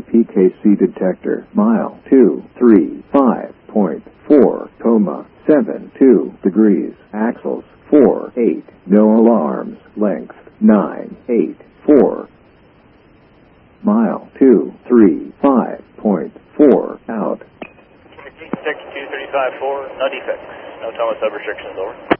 PKC detector. Mile 235.4, 72 degrees. Axles 4-8. No alarms. Length 984. Mile 235.4 out. 6235.4, no defects. No tunnel sub restrictions, over.